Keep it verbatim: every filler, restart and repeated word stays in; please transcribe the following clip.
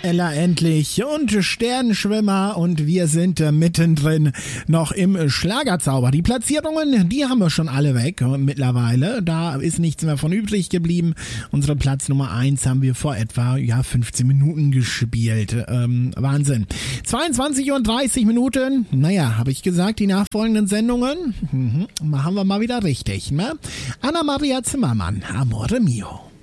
Ella endlich und Sternenschwimmer und wir sind äh, mittendrin noch im Schlagerzauber. Die Platzierungen, die haben wir schon alle weg mittlerweile. Da ist nichts mehr von übrig geblieben. Unsere Platz Nummer eins haben wir vor etwa ja fünfzehn Minuten gespielt. Ähm, Wahnsinn. zweiundzwanzig und dreißig Minuten. Naja, habe ich gesagt, die nachfolgenden Sendungen mhm, machen wir mal wieder richtig. Ne? Anna-Maria Zimmermann, Amore Mio.